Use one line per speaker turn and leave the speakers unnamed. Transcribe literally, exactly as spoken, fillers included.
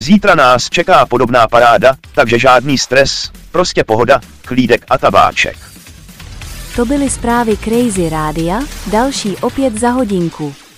Zítra nás čeká podobná paráda, takže žádný stres, prostě pohoda, klídek a tabáček.
To byly zprávy Crazy Rádia, další opět za hodinku.